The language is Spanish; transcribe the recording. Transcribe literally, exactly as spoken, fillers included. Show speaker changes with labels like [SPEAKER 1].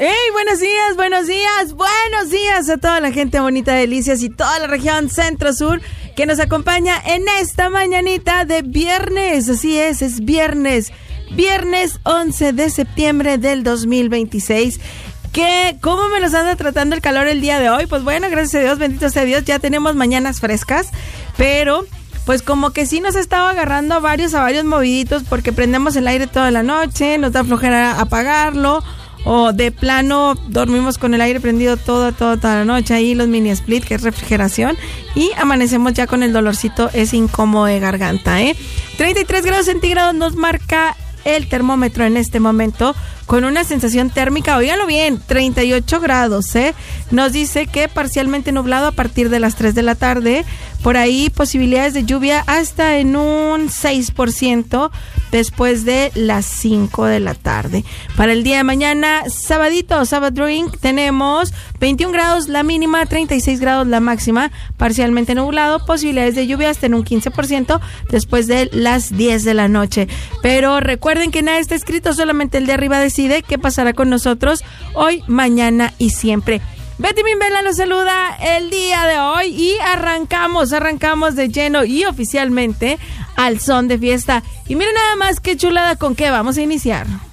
[SPEAKER 1] ¡Hey! Buenos días, buenos días, buenos días a toda la gente bonita de Delicias y toda la región centro-sur que nos acompaña en esta mañanita de viernes. Así es, es viernes, viernes once de septiembre del dos mil veintiséis. ¿Qué? ¿Cómo me los anda tratando el calor el día de hoy? Pues bueno, gracias a Dios, bendito sea Dios, ya tenemos mañanas frescas, pero pues como que sí nos estaba agarrando a varios, a varios moviditos porque prendemos el aire toda la noche, nos da flojera apagarlo, o de plano dormimos con el aire prendido toda, toda, toda la noche, ahí los mini split, que es refrigeración, y amanecemos ya con el dolorcito ese incómodo de garganta, ¿eh? treinta y tres grados centígrados nos marca el termómetro en este momento, con una sensación térmica, óiganlo bien, treinta y ocho grados, ¿eh? Nos dice que parcialmente nublado a partir de las tres de la tarde, por ahí posibilidades de lluvia hasta en un seis por ciento después de las cinco de la tarde. Para el día de mañana, sabadito, Sabbath Drink, tenemos veintiún grados la mínima, treinta y seis grados la máxima, parcialmente nublado, posibilidades de lluvia hasta en un quince por ciento después de las diez de la noche. Pero recuerden que nada está escrito, solamente el de arriba decide qué pasará con nosotros hoy, mañana y siempre. Betty Mimbela nos saluda el día de hoy y arrancamos, arrancamos de lleno y oficialmente al son de fiesta. Y miren nada más qué chulada con qué vamos a iniciar.